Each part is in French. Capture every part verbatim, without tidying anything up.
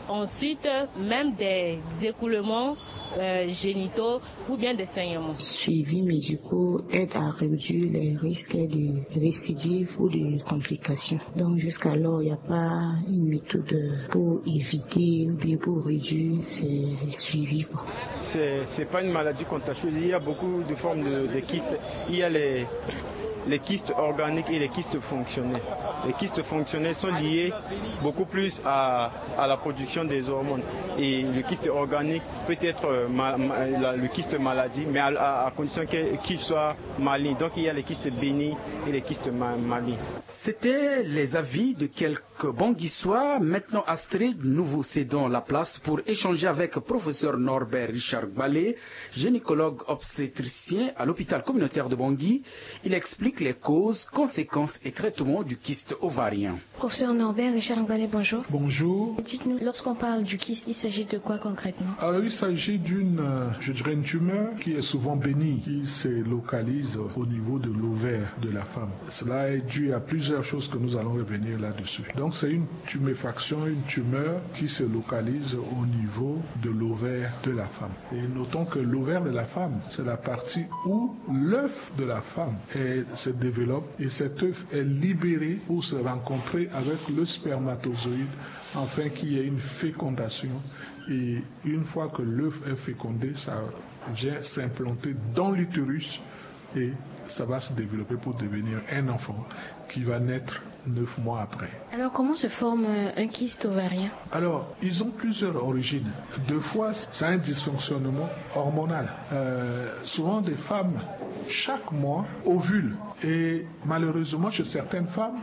ensuite même des écoulements euh, génitaux ou bien des saignements. Suivis médicaux aident à réduire les risques de récidive ou de complications. Donc jusqu'alors, il n'y a pas une méthode pour éviter ou bien pour réduire ces suivis. C'est, c'est pas une maladie contagieuse. Il y a beaucoup de formes de, de kystes. Il y a les, les kystes organiques et les kystes fonctionnels. Les kystes fonctionnels sont liés beaucoup plus à, à la production des hormones. Et le kyste organique peut être ma, ma, la, le kyste maladie, mais à, à, à condition qu'il soit maligne. Donc il y a les kystes bénins et les kystes ma, malignes. C'était les avis de quelques Banguissois. Maintenant, Astrid, nous vous cédons la place pour échanger avec professeur Norbert Richard Gbalé, gynécologue obstétricien à l'hôpital communautaire de Bangui. Il explique les causes, conséquences et traitements du kyste ovarien. Professeur Norbert Richard Gbalé, bonjour. Bonjour. Dites-nous, lorsqu'on parle du kyste, il s'agit de quoi concrètement? Alors, il s'agit d'une, je dirais, une tumeur qui est souvent bénigne, qui se localise au niveau de l'ovaire de la femme. Cela est dû à plusieurs choses que nous allons revenir là-dessus. Donc, c'est une tuméfaction, une tumeur qui se localise au niveau de l'ovaire de la femme. Et notons que l'ovaire de la femme, c'est la partie où l'œuf de la femme est, se développe et cet œuf est libéré pour se rencontrer avec le spermatozoïde afin qu'il y ait une fécondation. Et une fois que l'œuf est fécondé, ça vient s'implanter dans l'utérus et ça va se développer pour devenir un enfant qui va naître neuf mois après. Alors comment se forme un kyste ovarien? Alors, ils ont plusieurs origines. Deux fois, c'est un dysfonctionnement hormonal. Euh, souvent, des femmes, chaque mois, ovulent. Et malheureusement, chez certaines femmes,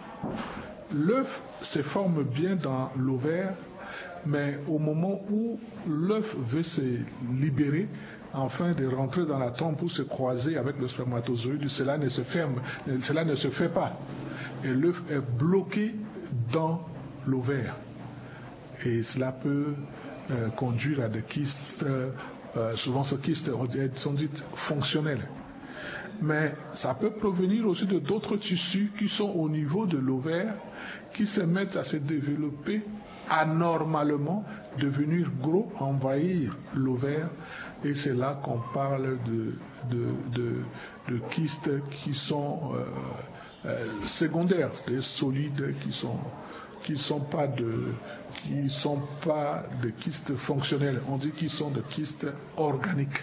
l'œuf se forme bien dans l'ovaire, mais au moment où l'œuf veut se libérer, afin de rentrer dans la trompe pour se croiser avec le spermatozoïde, cela ne se ferme, cela ne se fait pas. Et l'œuf est bloqué dans l'ovaire. Et cela peut euh, conduire à des kystes, euh, souvent ces kystes sont dits fonctionnels. Mais ça peut provenir aussi de d'autres tissus qui sont au niveau de l'ovaire, qui se mettent à se développer anormalement, devenir gros, envahir l'ovaire. Et c'est là qu'on parle de, de, de, de kystes qui sont euh, euh, secondaires, c'est-à-dire solides, qui sont qui sont pas de qui sont pas de kystes fonctionnels. On dit qu'ils sont de kystes organiques.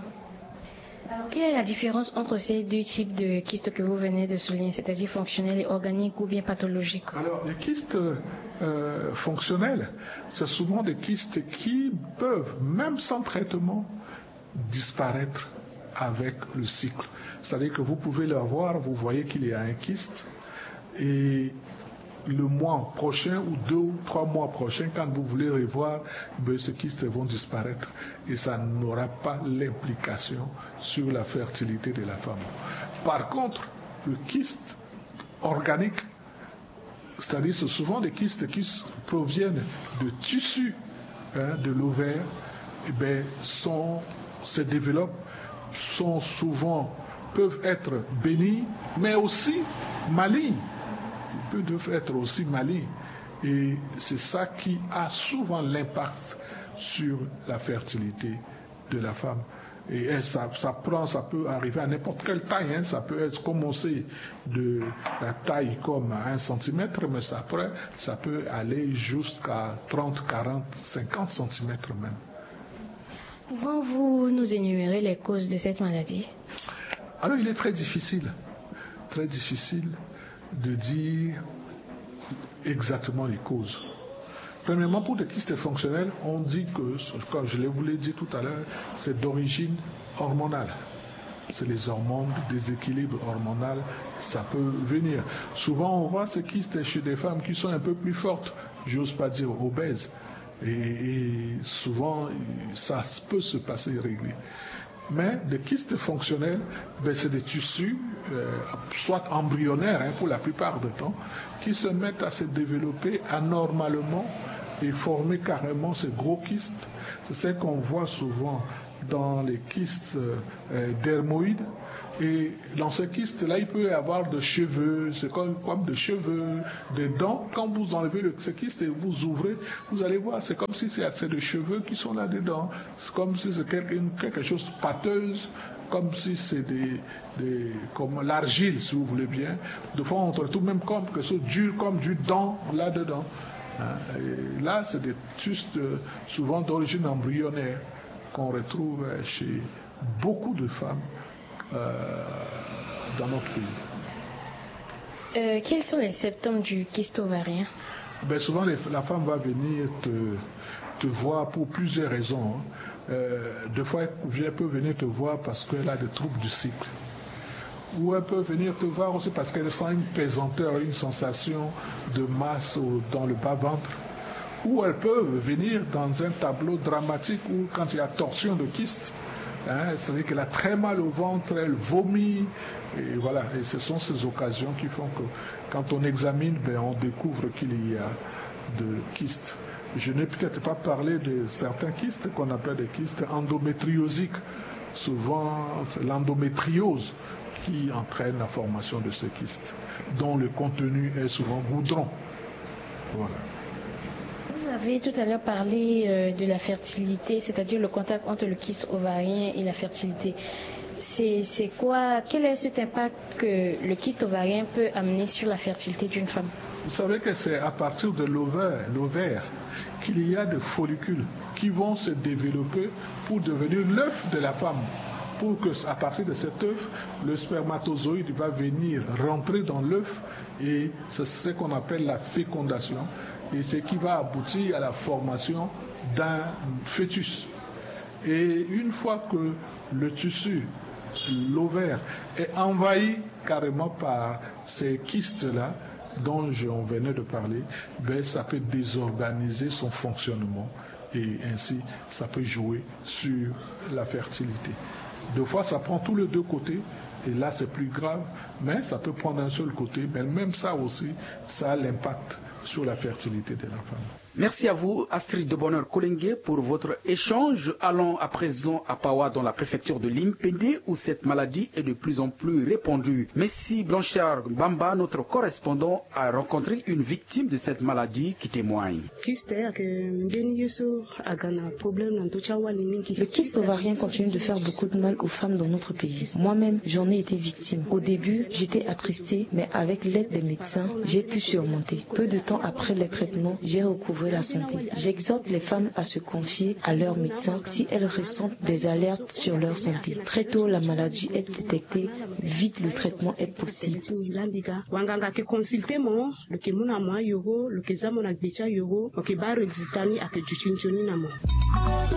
Alors, quelle est la différence entre ces deux types de kystes que vous venez de souligner, c'est-à-dire fonctionnels et organiques ou bien pathologiques? Alors, les kystes euh, fonctionnels, c'est souvent des kystes qui peuvent, même sans traitement, disparaître avec le cycle. C'est-à-dire que vous pouvez le voir, vous voyez qu'il y a un kyste, et le mois prochain ou deux ou trois mois prochains, quand vous voulez revoir, ben, ces kystes vont disparaître et ça n'aura pas l'implication sur la fertilité de la femme. Par contre, le kyste organique, c'est-à-dire ce sont souvent des kystes qui proviennent de tissus hein, de l'ovaire, eh ben, sont, se développent, sont souvent, peuvent être bénis, mais aussi malignes. Ils peuvent être aussi malignes. Et c'est ça qui a souvent l'impact sur la fertilité de la femme. Et ça, ça prend, ça peut arriver à n'importe quelle taille. Hein. Ça peut être commencer de la taille comme à un centimètre, mais ça, après, ça peut aller jusqu'à trente, quarante, cinquante centimètres même. Pouvez-vous nous énumérer les causes de cette maladie? Alors, il est très difficile, très difficile de dire exactement les causes. Premièrement, pour des kystes fonctionnels, on dit que, comme je vous l'ai dit tout à l'heure, c'est d'origine hormonale. C'est les hormones, le déséquilibre hormonal, ça peut venir. Souvent, on voit ces kystes chez des femmes qui sont un peu plus fortes, j'ose pas dire obèses. Et, et souvent, ça peut se passer réglé. Mais des kystes fonctionnels, ben, c'est des tissus, euh, soit embryonnaires hein, pour la plupart du temps, qui se mettent à se développer anormalement et former carrément ces gros kystes. C'est ce qu'on voit souvent dans les kystes euh, dermoïdes, Et dans ce kyste-là, il peut y avoir des cheveux, c'est comme, comme des cheveux, des dents. Quand vous enlevez le, ce kyste et vous ouvrez, vous allez voir, c'est comme si c'est des cheveux qui sont là-dedans. C'est comme si c'est quelque, quelque chose de pâteuse, comme si c'est des, des, comme l'argile, si vous voulez bien. De fois, on retrouve même comme quelque chose dur, comme du dent là-dedans. Hein. Et là, c'est des tustes souvent d'origine embryonnaire qu'on retrouve chez beaucoup de femmes euh, dans notre pays. Euh, quels sont les symptômes du kyste ovarien? Ben souvent, les, la femme va venir te, te voir pour plusieurs raisons. Hein. Euh, deux fois, elle peut venir te voir parce qu'elle a des troubles du cycle. Ou elle peut venir te voir aussi parce qu'elle sent une pesanteur, une sensation de masse dans le bas-ventre. Ou elle peut venir dans un tableau dramatique où quand il y a torsion de kyste, hein, c'est-à-dire qu'elle a très mal au ventre, elle vomit, et voilà. Et ce sont ces occasions qui font que quand on examine, ben, on découvre qu'il y a de kystes. Je n'ai peut-être pas parlé de certains kystes qu'on appelle des kystes endométriosiques. Souvent, c'est l'endométriose qui entraîne la formation de ces kystes, dont le contenu est souvent goudron. Voilà. Vous avez tout à l'heure parlé euh, de la fertilité, c'est-à-dire le contact entre le kyste ovarien et la fertilité. C'est, c'est quoi, quel est cet impact que le kyste ovarien peut amener sur la fertilité d'une femme? Vous savez que c'est à partir de l'ovaire, l'ovaire qu'il y a des follicules qui vont se développer pour devenir l'œuf de la femme. Pour que, à partir de cet œuf, le spermatozoïde va venir rentrer dans l'œuf et c'est ce qu'on appelle la fécondation. Et ce qui va aboutir à la formation d'un fœtus. Et une fois que le tissu, l'ovaire, est envahi carrément par ces kystes-là, dont on venait de parler, ben ça peut désorganiser son fonctionnement et ainsi ça peut jouer sur la fertilité. Deux fois, ça prend tous les deux côtés. Et là, c'est plus grave, mais ça peut prendre un seul côté. Mais même ça aussi, ça a l'impact sur la fertilité de la femme. Merci à vous, Astrid de Bonheur Kolengue, pour votre échange. Allons à présent à Pawa, dans la préfecture de Limpende, où cette maladie est de plus en plus répandue. Messi Blanchard Bamba, notre correspondant, a rencontré une victime de cette maladie qui témoigne. Le kyste ovarien continue de faire beaucoup de mal aux femmes dans notre pays. Moi-même, j'en ai été victime. Au début, j'étais attristée, mais avec l'aide des médecins, j'ai pu surmonter. Peu de temps après les traitements, j'ai recouvré la santé. J'exhorte les femmes à se confier à leurs médecins si elles ressentent des alertes sur leur santé. Très tôt, la maladie est détectée, vite le traitement est possible.